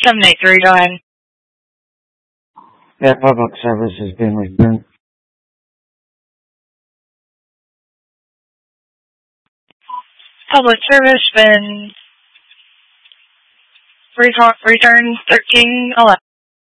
783, go ahead. Yeah, public service has been returned. Public service been returned 1311.